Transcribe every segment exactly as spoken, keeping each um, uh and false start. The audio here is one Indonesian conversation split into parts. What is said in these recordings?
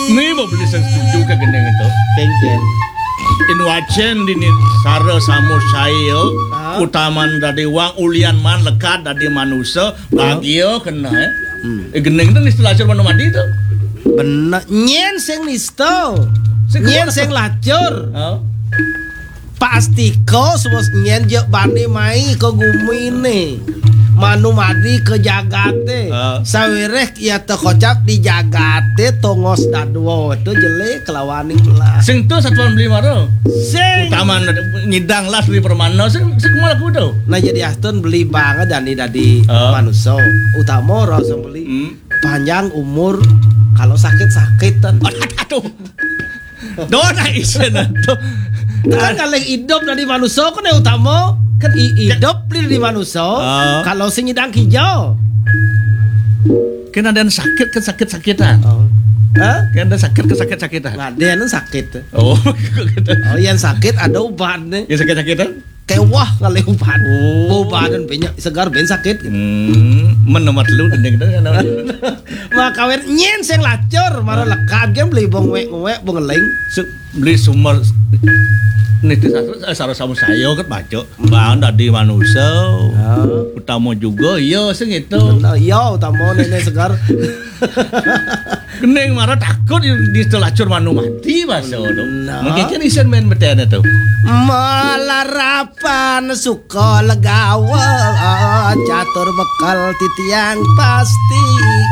Nih mau beli setuju ke gendeng itu. Kengken. In wajan dini sare samu sayo utaman dari wang ulian man lekat dari manusia bagio kena eh. Hmm. E gendeng itu istilah lacur manu mandi itu. Bener nyen sing nisto. Nyen sing lacur. Oh. Pasti ko semua nyen je bani mai ke gumine. Manu madi ke jagate uh. Sawireh ya tekocap di jagate tongos dadwo itu jelek kelawani belah sing tu satuan beli maro sing utaman ngidang las di permano sing sing malah kudo nah jadi astun beli banget dan di dadi uh. manusia utama rasa beli hmm. panjang umur kalau sakit-sakitan aduh dona isen tuh kan kaleng hidup dari manusia kan yang utama kan hidup di manusia uh. kalau sing nyidang hijau kan ada yang sakit kan sakit-sakitan oh. Hah? Kan ada sakit ke sakit-sakitan nggak ada yang sakit oh oh yang sakit ada obatnya yang sakit-sakitan kayak wah kali obat oh. Obat dan banyak segar ben sakit hmm menomor lu gendeng kan maka wer nyen sing lacur marah lekat kan beli bong wek wek bong ngeleng beli sumber nih saro samu sayo kan baca bang dari manusia oh. Utama juga iya sing itu iya utama nenek segar gendeng marah takut di telacur manu mati bahasa dong mungkin kan isen main betena tuh malarapan suka legawa catur bekal titiang pasti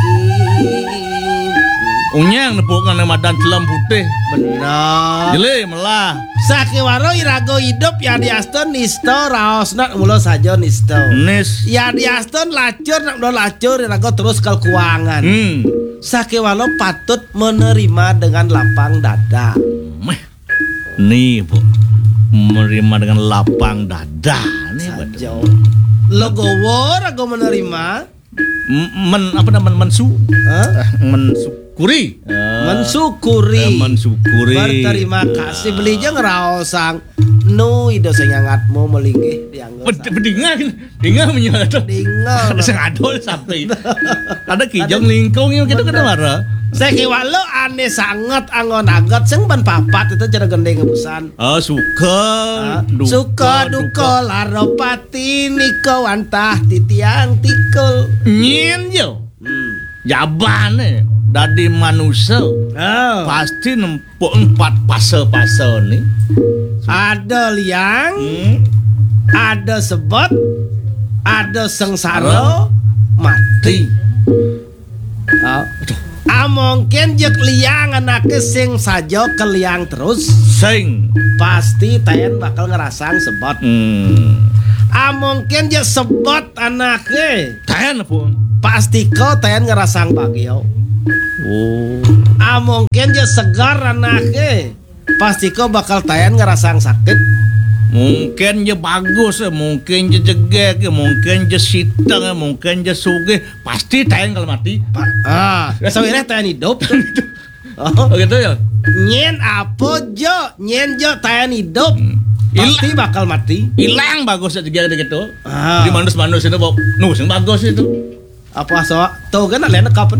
unyang nepuk ngana madan celam putih benar jele melah sakiwaro irago hidup ya di aston nisto raosna mulo saja nisto nis ya di aston lacur nak do lacur irago terus ke keuangan hmm. Sakiwaro patut menerima dengan lapang dada meh nih bu menerima dengan lapang dada nih saja logowo rago menerima men apa namanya mensu huh? mensyukuri mensyukuri uh, mensyukuri berterima kasih beli aja ngeraosang nu ido senyangatmu melinggih dianggo bedingan dingan menyala dingan ada sing adol sampai ada kijang lingkung yang gitu kada marah saya kiwalo aneh sangat angon-angot sing ban papat itu cara gendeng ngebusan oh suka uh, duka, suka duka laro pati niko wantah titiang tikul nyin yo hmm. Jabane dari manusia oh. Pasti nempuk empat fase-fase nih ada liang hmm. Ada sebot ada sengsara mati oh. Ah mungkin jek liang anaknya sing saja ke liang terus sing pasti tayan bakal ngerasang sebot hmm. Ah mungkin jek sebot anaknya tayan pun pasti kau tayan ngerasang bagio oh. Ah mungkin jek segar anaknya pasti kau bakal tayan ngerasang sakit mungkin je bagus mungkin je jegek mungkin je sitang mungkin je sugih pasti tayan kalau mati ah sawireh tayan hidup oh gitu ya nyen apa jo nyen jo tayan hidup hmm. Pasti bakal mati hilang bagus aja gitu ah. Di manus-manus itu bok nu sing bagus itu apa so tuh kan ada nekap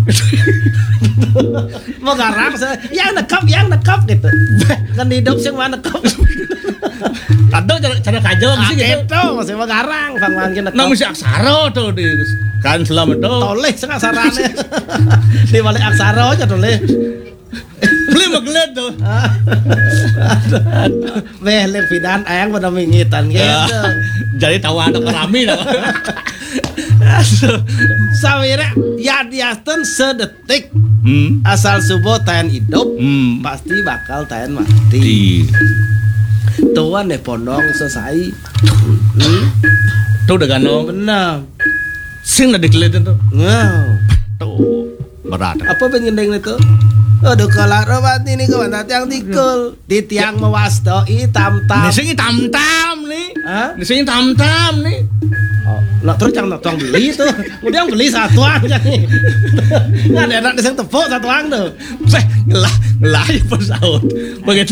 mau garang yang nekap yang nekap gitu kan hidup sih mana nekap ada cara cara kajal sih gitu masih mau garang bang nekap nah mesti aksara tuh di kan selama itu toleh sing aksarane di balik aksara aja toleh beli maglet tuh beh lepidan ayang pada mingitan gitu jadi tahu anak rami dah sawira ya diasten sedetik hmm? Asal subuh tayan hidup hmm. Pasti bakal tayan mati tuan deh pondong selesai hmm? Tuh udah ganong benar sing udah dikelitin tuh wow. Tuh berat apa pengendeng itu aduh kalau robat ini kawan yang tikul di tiang mewasto hitam tam di sini tam tam nih Hah? Di sini tam tam nih oh lah terus jangan tong beli tuh udah beli satuan jadi nggak ada anak deseng tepuk satuan tuh saya ngelah ngelah ya pesawat begitu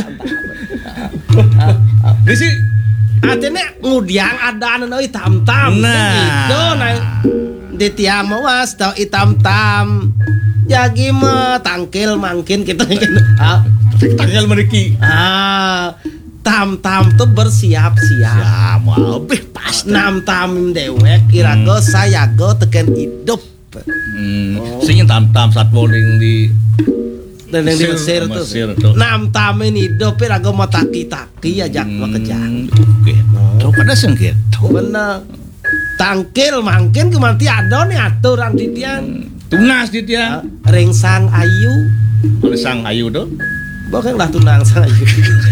di sini artinya ngudiang ada anu hitam tam nah itu nah di tiang mewasto hitam tam Jagi mah tangkil mangkin kita ah, tanggal meriki. ah tam-tam tuh bersiap-siap. Ya, mau lebih pas. Nam tam dewek irago sayago teken hidup. Hmm, sing tam-tam saat bowling di dan yang di Mesir tuh. Mesir tuh. Nam tamin hidup irago mau taki-taki ajak mau kejang. Oke. Tuh pada sing gitu. Bener. Tangkil mangkin kemanti ada nih aturan di tiang. Tunas di dia. Ring sang ayu. Oleh sang ayu tuh. Bukan lah tunang sang ayu.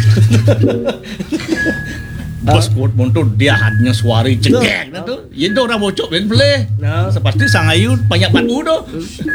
Bos kuat montor dia hadnya suari cegek tuh. Itu orang bocok ben boleh. Nah. Sepasti sang ayu banyak batu tuh.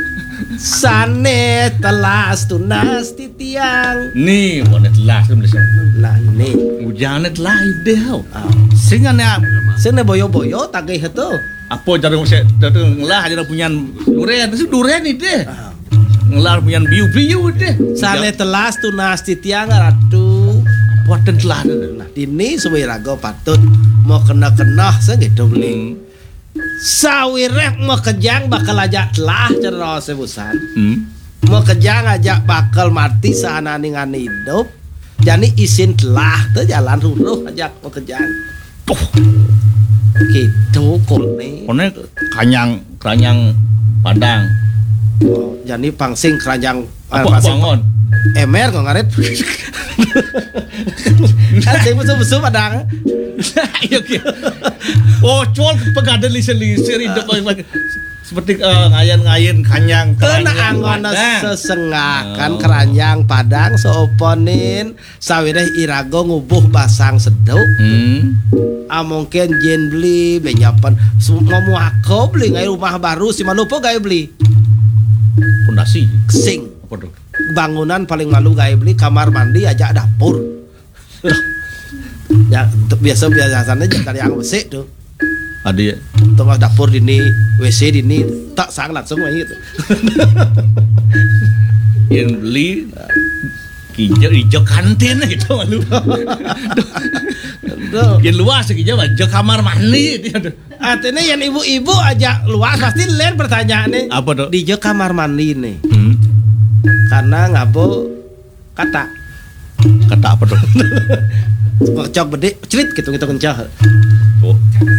Sane telas tunas di tiang. Nih, bonet lah sebenarnya. Nah nih. Ujanet lah ide hau. Ah. Singannya Sene boyo-boyo tagih itu. apa cara saya ngelah aja punya duren itu duren itu deh. Ngelar punya biu-biu deh. Sane telas tunas di tiang ratu. Waten telah. Nah ini sewirago patut mau kena-kena segitu beli. Sawirek mau kejang bakal ajak telah cara sebusan. Hmm. Mau kejang ajak bakal mati saananingan hidup. Jadi isin telah tuh jalan ruruh ajak mau kejang. Tuh. Gitu kone. Kone kanyang keranyang Padang. Oh, jadi pangsing keranjang Apa bangun? emer kok ngaret. Asing musuh-musuh Padang. Iya iya. Oh, col pegadan lisir-lisir hidup seperti uh, ngayen-ngayen kanyang Kena anggona sesengakan keranjang Padang seoponin sawireh irago ngubuh basang seduk. Hmm. Ah mungkin jen beli benyapan ngomong aku beli ngai rumah baru si malupo gaya beli Pondasi. sing Apa tuh? bangunan paling malu gaya beli kamar mandi aja dapur. Ya biasa biasanya jangan yang besek tuh. Ada ya. Tengah dapur dini, W C dini, tak sang langsung kayak gitu. Yang beli hijau hijau kantin gitu malu. Yang luas hijau aja kamar mandi dia tuh. Artinya yang ibu-ibu aja luas pasti lain pertanyaannya. Apa tuh? Di jo kamar mandi nih. Hmm. Karena ngabo kata Kata apa tuh? cok bede cerit gitu gitu kencah. Oh.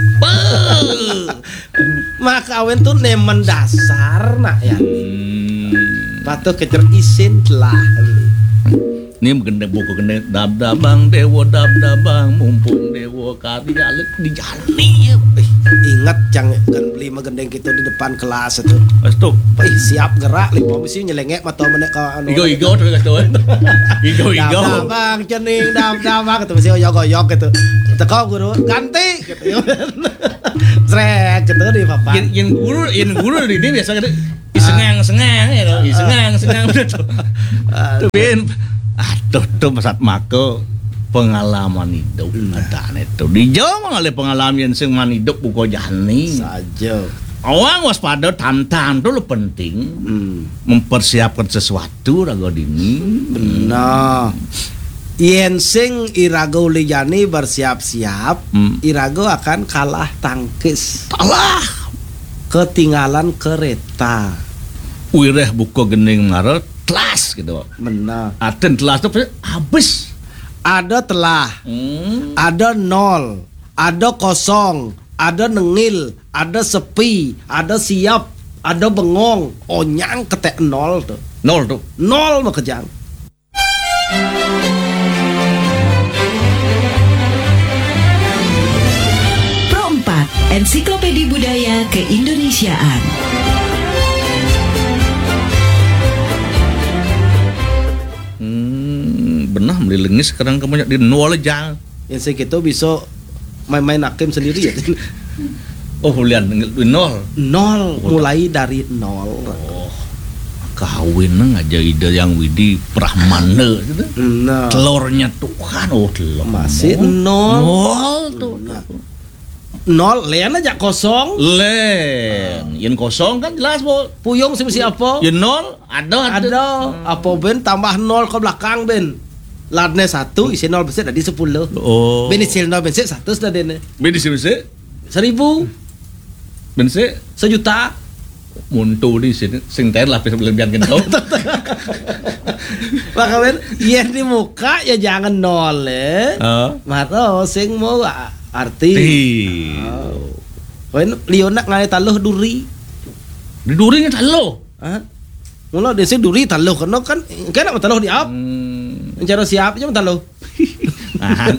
Maka awen tuh nemen dasar nak ya. Hmm. Patuh kecer isin telah. Ini gende buku gende dab dabang dewo dab dabang mumpung dewo kari alek di jani. Eh, ingat jangan kan beli magendeng kita di depan kelas itu. Mas tuh. Eh, siap gerak lima misi nyelengek mata menek ka anu. Igo igo tuh kata tuh. Igo igo. Dam bang cening dam dam bang itu mesti oyok-oyok gitu. Teko guru ganti gitu. Srek gitu di papan. Yang yang guru yang guru di ini biasa gitu. Isengang sengang ya, isengang sengang tuh. Tuh bin. Aduh tuh saat mako pengalaman hidup ada itu di Jawa mengalami pengalaman sing man hidup buko jani Saja. Awang waspada tam-tam tuh lo penting Hmm. mempersiapkan sesuatu rago dini. Benar. Yen sing irago lijani bersiap-siap, Hmm. irago akan kalah tangkis, Alah, ketinggalan kereta. wireh buko gening ngaret telas gitu. Benar. Aten telas tuh habis. Ada telah, Hmm. ada nol, ada kosong, ada nengil, ada sepi, ada siap, ada bengong, onyang ketek nol tuh. Nol tuh. Nol mau kejang. Pro empat Ensiklopedia Budaya Keindonesiaan. Hmm, benar melilingis sekarang kamu di nol aja. Yang saya gitu bisa main-main hakim sendiri ya. Oh, lihat di nol. Nol, mulai dari nol. Oh, kawin aja ide yang Widi Prahmana gitu. Nah, Telurnya tuh kan, oh telur. masih nol. Nol tuh. Nol, lean aja kosong. Len, yang kosong kan jelas bo. Puyung sih siapa? Yang nol ada Ada. Apa ben tambah nol ke belakang ben. Ladne satu, isi nol besar jadi sepuluh. Oh. Ben isi nol besar satu sudah dene. Bedi sih sih. Seribu, Ben sih. sejuta. muntu di sini sing ter lapis berlebihan kentau. Makanya yen di muka ya jangan nole. Heeh. Maro sing mau arti. Oh. Koen liona ngai taluh duri. Di duri nya talo. Hah? Mula dese duri taluh kena kan kena taluh di ap. Hmm. Cara siap aja taluh. Ah.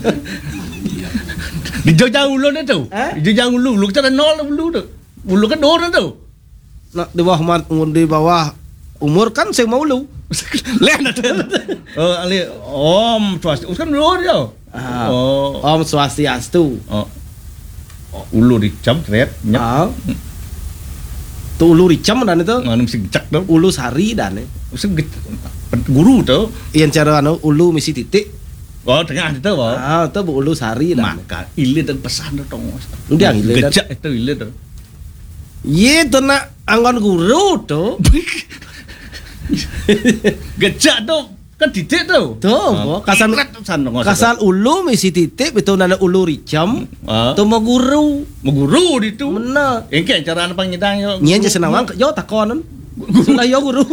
Di jauh ulu nih tuh. Eh? Di jauh ulu, lu cara nol ulu tuh. Ulu kan dor tuh. Nah, di bawah di bawah umur kan sing mau lu. Lain ada. Oh, ali om swasti. Kan dor ya. Ah. Oh. Om Swastiastu. Oh. Ulu dicam red nyep. Ah. Tu ulu ricam dan itu Nganu mesti gecak tuh. ulu sari dan Mesti guru tuh. yang cara anu ulu misi titik. Oh, tengah itu, Pak. Ah, itu bu ulu sari dan. Maka ile dan pesan tuh. Udah ile dan. Gecak itu ile tuh. Ye tu nak anggon guru tu. Gecak tuh kan titik tuh. Tu, kasal kasal ulu misi titik betul nana ulu ricam. Ah. Tu mau guru. Mau guru di tu. Mana? Engke cara apa ngidang yo. Nyen je senawang yo takonan. Sulah yo guru.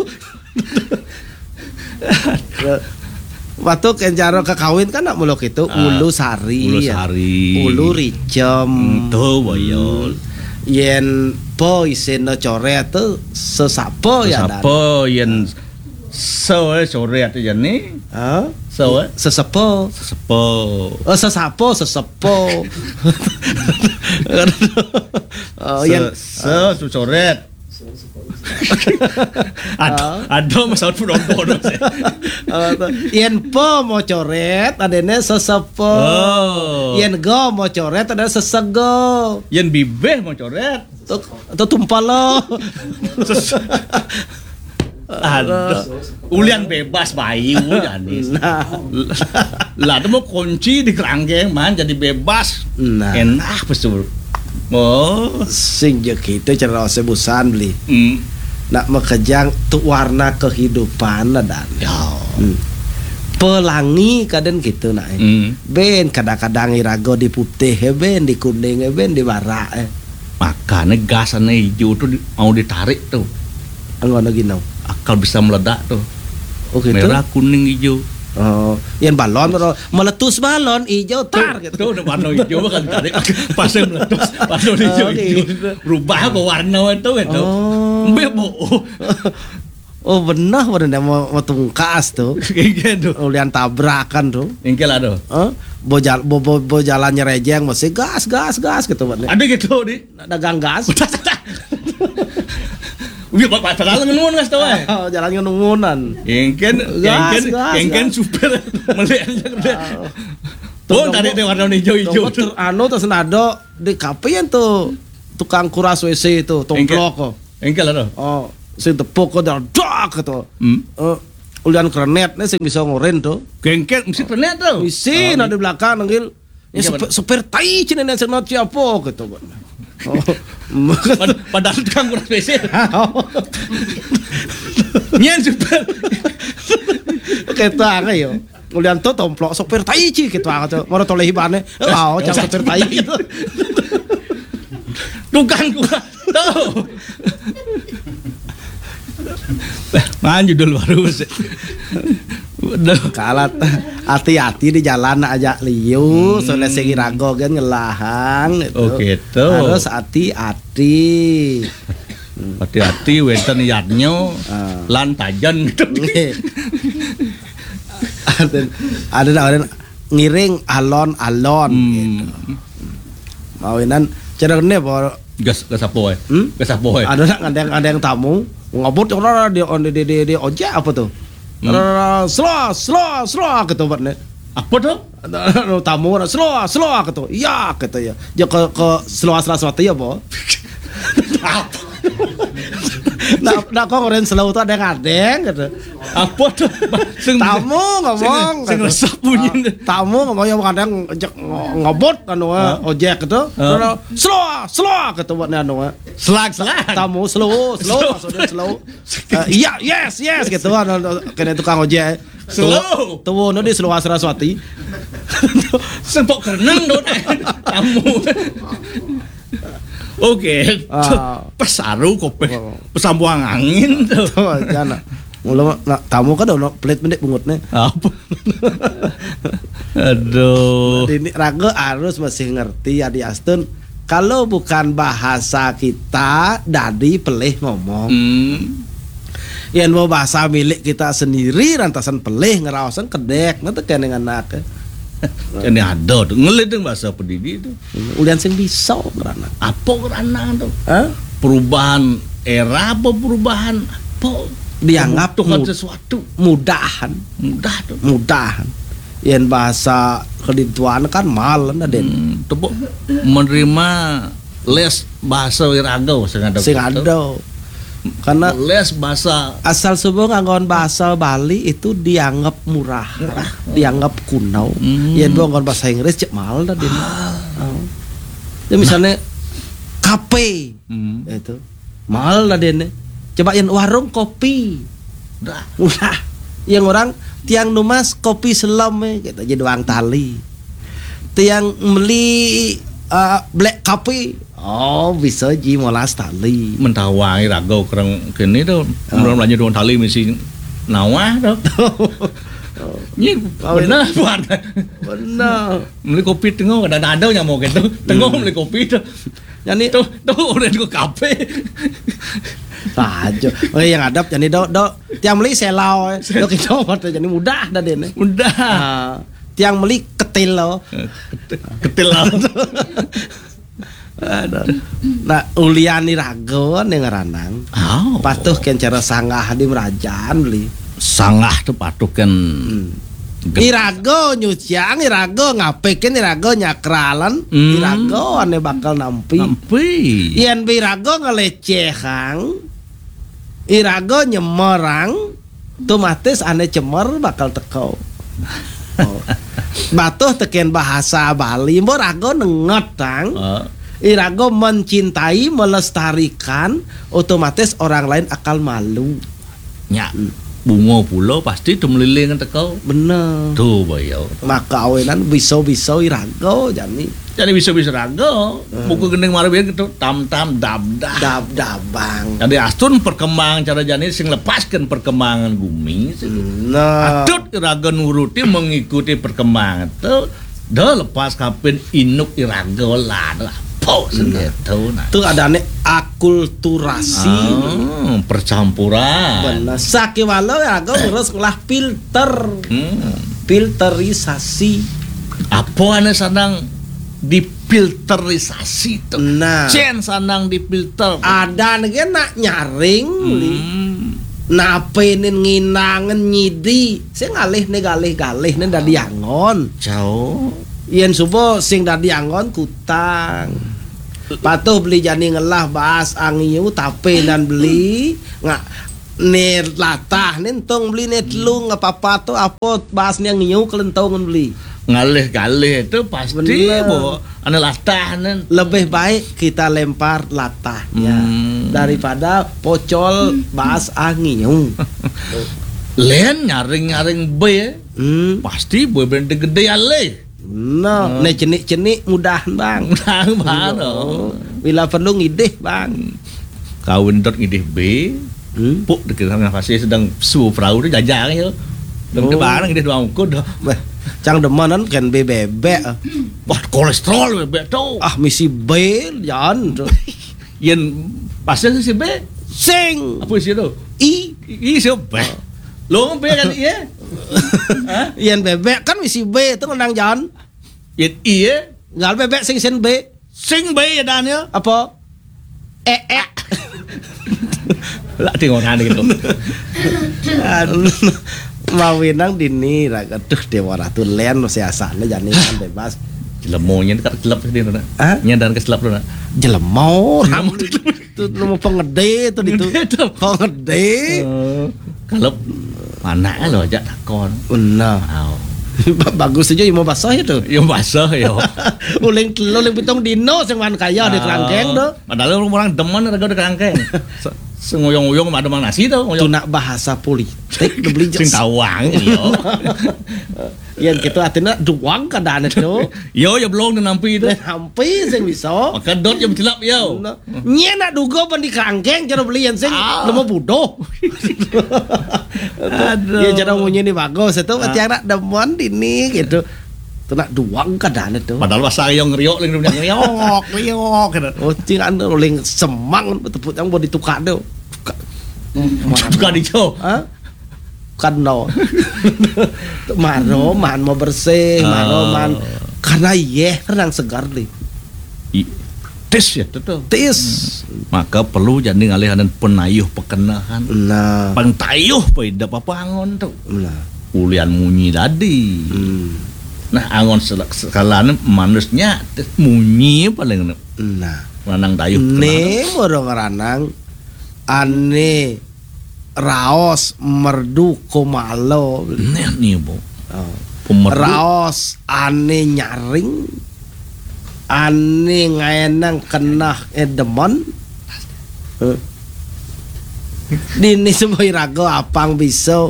Waktu kenjaro kekawin kan nak muluk itu ulu sari. Ulu sari. Ulu ricam. Tuh boyol. Yen po isena coret tu sesapo ya dan. Sapa yen so sore atu jane. Ah, So sesepo. sepo. Oh, sesapo, sesepo. Oh, yen so soret. Ada ada masalah pun orang yen po mau coret adene sesepo. Oh. Yen go mau coret ada sesego. Yen bibeh mau coret. Tuh, tuh tumpalo. Ada ulian bebas bayu jadi. Nah, Lah ada mau kunci di keranggeng man jadi bebas. Nah. Enak betul. Oh. sing je kita cara sebusan beli. Hmm. Nak mekejang tu warna kehidupan dan. Ya. Hmm. Pelangi kadang gitu nak. Hmm. Ben kadang-kadang irago di putih, ben di kuning, ben di warna. Makanya gasannya hijau tuh di- mau ditarik tuh. Anggono gino. Akal bisa meledak tuh. Oh gitu. Merah, kuning, hijau. Oh, yang balon atau meletus balon hijau tar gitu. Tuh udah warna hijau kan ditarik. Pasnya meletus, warna hijau Oh, hijau. gitu. Rubah ke warna itu gitu. Oh. Bebo. Oh benar benar mau mau tungkas tuh. Kayak gitu. Ulian tabrakan tuh. Ingkel ada. Hah? Bojal bo, bo, bo jalannya rejeng masih gas gas gas gitu bener. Ada gitu di. Dagang gas. Wih, bapak padahal ngenuan nggak tahu ya. Oh, jalannya nungunan. Ingken, Gas, ingken, gas, ingken gas. super melihatnya gede. Tuh, Oh, tadi ada warna hijau-hijau. Tunggu, ter- anu terus nado di kafe yang tuh tukang kuras W C itu tomplok kok. Ingkel ada. Oh, si tepuk kok dak dak gitu. Hmm. Eh, ulian krenet nih sing bisa ngoren tuh. Gengket mesti pernah tuh. Isi nah di belakang nanggil. Ya Iya, super, super tai cina yang senot siapa gitu. Oh, Pad- Padahal tukang kurang W C. Nyen super. Kita apa yo? Ulian tuh tomplok super tai ci gitu aja. Mau toleh hibane. Oh, jangan super tai gitu. Tukang kurang tahu. Man judul baru sih. Udah. Kalat hati-hati di jalan aja liu, soalnya segi rago kan ngelahang gitu. Oh, gitu. Harus hati-hati. Hati-hati wenten yadnyo Ah. lan tajan gitu. ada ada ada ngiring alon-alon Hmm. gitu. Mawinan cerene apa? Gas gas apa ya? Hmm? Gas apa ya? Ada nak ada yang ada yang tamu ngobot orang di di di di, di ojek apa tuh? Hmm. Slow, slow, slow gitu buatnya. Apa tuh? Ada tamu orang slow, slow gitu. Iya gitu ya. Ya ke ke slow slow slow ya boh. Nah, nah kok orang slow tuh ada yang adeng gitu. Apa tuh? Sing Tamu ngomong, sing gitu. resep bunyi. Ah, tamu ngomong yang kadang ngejek ngobot anu Ah. ojek gitu. Ah. Slow, slow gitu buatnya anu. Selag selag. Tamu slow, slow, Slow. maksudnya slow. Eh, iya, yes, yes gitu kan kena tukang ojek. Slow. Tuh, no di slow Saraswati. Sempok kerenang dong. Tamu. Oke. Ah. Pesaru kopi. Oh. Pesambuang angin tuh. Tuh, jangan. Mula nak tamu kan udah pelit pendek pungutnya. Apa? Aduh. Ini Rago harus masih ngerti ya di Astun. Kalau bukan bahasa kita, dadi pelih ngomong. Hmm. Yang mau bahasa milik kita sendiri, rantasan pelih ngerawasan kedek, nanti kan dengan anak. Ini ada tuh ngelit tuh bahasa pedidi itu. Ulian sing bisa kerana. Apa kerana tuh? Hah? Perubahan era apa perubahan apa? Dianggap Kebutuhan mud- sesuatu mudahan, mudah tuh. mudahan. Yang bahasa kedituan kan mal ada den. Hmm, tuh menerima les bahasa Wiraga sing ada. Sing ada. Karena les bahasa asal subuh nganggon bahasa Bali itu dianggap murah, dianggap kuno. Hmm. Yang nganggon bahasa Inggris cek mahal dah den. Oh. Ya misalnya kafe hmm. itu mahal dah den. Coba yang warung kopi. Udah. Udah. Yang orang tiang numas kopi selam eh kita jadi doang tali. Tiang beli uh, black coffee. Oh, bisa ji molas tali. Mentawai raga kerang kene tuh. Belum lanjut dengan tali mesti nawah tuh. Ini benar buat. Benar. Beli kopi tengok ada-ada yang mau gitu. Tengok beli kopi tuh. Yani Tuh tuh udah ke kafe. Aja. Oh yang adab jadi do do tiang beli selau. Do kita waktu jadi mudah dah den. Udah. Ah, tiang beli ketil lo. Ketil lah. Aduh. Nah, uliani rago ning ranang. Oh. Patuh ken cara sanggah di merajaan beli. Sangah tuh patuh kan. Irago nyuciang, irago ngapekin, irago nyakralan, Hmm. irago ane bakal nampi. Nampi. Ian birago ngelecehang, irago nyemerang, otomatis ane cemer bakal teko. Oh. Batuh teken bahasa Bali, mbok rago nengetang. Oh. Irago mencintai, melestarikan, otomatis orang lain akan malu. Nya. Bunga pulau pasti tuh melilih kan teko. Bener. Tuh bayau. Maka awenan bisa-bisa irago jani. Jadi bisa-bisa raga. Buku gendeng marabian gitu tam-tam dab-dab. Dab-dabang. Jadi astun perkembangan cara jani sing lepaskan perkembangan bumi. Nah, Atut iraga nuruti mengikuti perkembangan tuh. Dah lepas kapin inuk iraga lah. Po segitu nah. itu ada nih akulturasi. Ah, percampuran. Benar. Saki walau ya gue terus ngolah filter, Hmm. filterisasi. Apa ane sadang difilterisasi tuh. Nah, Cen sadang difilter. ada nih nak nyaring, Hmm. napenin nginangen nyidi. Saya ngalih nih galih-galih nih dari angon. Jauh. Yen subuh sing dari angon kutang. Patuh beli jani ngelah bahas angiu tapi dan beli nggak ner latah nentong beli net lu nggak apa-apa tuh apa bahasnya ngiu kelentongan beli. Ngalih-galih itu pasti Bener. bo ane latah nen. Lebih baik kita lempar latahnya Hmm. daripada pocol bahas angiu. Len nyaring-nyaring be Hmm. pasti boy brand gede ale. No, ne cenik-cenik mudahan bang. Mudah banget. Oh, bila perlu ngidih bang. Kawin dot ngidih B. Hmm? Puk dekat sama pasti sedang su perahu tu jajang ya. Dan Oh. kebarang ngidih doang kod. Beh, cang demenan kan B bebek. Wah kolesterol bebek tu. Ah misi B jangan. Yen pasti si B. Sing Apa isi tu? I I siapa? Lo B kan iya? Hah? Yen bebek kan misi B itu ngendang jangan. Yen iya? Ngal bebek sing sen B Sing B ya dan ya. apa? E e. Lah tengok kan gitu. Mawinang dini ra aduh dewa ratu len siasane jani kan bebas. Jelemonya dekat gelap dia tu nak. Hah? Nyadar ke gelap tu nak. Jelemo rambut itu lu mau pengede itu itu. Pengede tu. Pengede. Kalau mana lo ajak takon. Benar. Wow. Bagus aja mau basah itu. Yang basah ya. Uling telu uling pitung dino sing wan kaya di kerangkeng do. Padahal orang demen rega di kerangkeng. Sengoyong-oyong ada mang nasi tuh. Itu nak bahasa politik beli Sing tawang yo. Yang gitu artinya duang kadaan itu. Yo ya belum nampi itu. Hampir sing bisa. Maka dot yang tilap yo. Nya nak dugo ban di kerangkeng cara beli yang sing lemo bodoh. Aduh. Ya cara munyi ni bagus itu macam nak demen ini gitu. Itu nak duang kadaan itu. Padahal bahasa yang riok ling dunia riok riok gitu. Oh cingan ling semang tepuk yang mau ditukar tu. Tukar dico. Hah? Kan no. Mano man mau bersih, mano man karena ye renang segar nih. Tis ya tuh. Tis. Maka perlu jadi ngalih dan penayuh pekenahan. Nah, pentayuh pada apa angon tuh. nah. Ulian munyi tadi. Hmm. Nah angon sekalian manusia munyi paling Nah, ranang tayuh. ne morong ranang ane raos merdu komalo. Nih nih bu. Oh. Pemerdu. Raos ane nyaring ane ngayenang kena edeman. Huh? Dini sebuah rago apang bisa.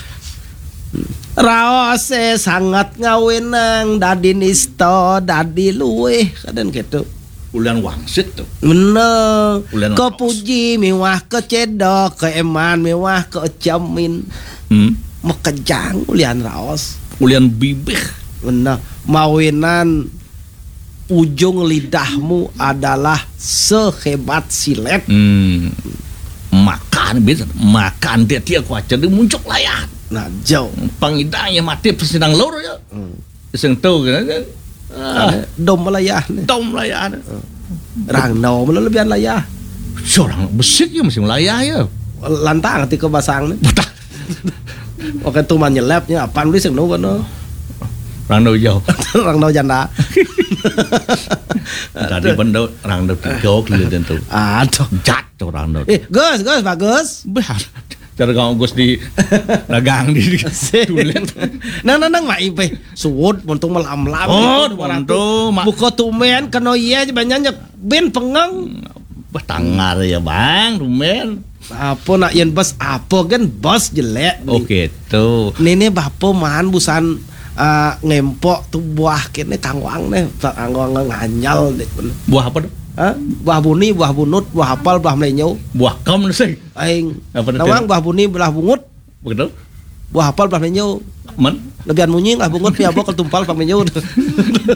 Raos eh sangat ngawinang dadi nisto dadi luweh kadang gitu. Ulian wangsit tuh. Bener. Ulian Kepuji mewah kecedok keeman mewah kejamin. Hmm. Mekejang ulian raos. Ulian bibih. Bener. Mawinan ujung lidahmu adalah sehebat silet. Hmm. Makan bisa makan dia dia kuaca dia muncul layar. Nah jauh. Pangidangnya mati persidang lor ya. Hmm. Iseng tahu kan? Ah, Dom layah nih. dom layar. Rang no mana lebihan layah. Seorang besik ya masih layar ya. Lantang ketika basang nih. Betul. Oke tuh manyelepnya apaan lu sing no no. Rang do jauh. Rang no janda. Tadi benda rang do tiga kilo tentu. Aduh. Jat tuh rang do. Eh, Gus, Gus, bagus. Behar. Cara kau Gus di dagang di tulen. Nang nang nang mai pe. Suwud muntung melam-lam. Oh, muntung mak. Buka tumen kena iya banyak ben pengang. Betangar ya bang, rumen. Apa nak yen bos apa kan bos jelek. Oke tuh. Nene bapo man busan uh, ngempok tu buah kene kangwang nih, kangwang nganyal deh. Buah apa tuh? Hah? Buah buni, buah bunut, buah apal, buah melenyo. Buah kam sih. Aing. Apa itu? Nawang buah buni, buah bungut, Begitu? buah apal, buah melenyo. Man. Lebihan munyi lah bungut pi abok ketumpal pang melenyo.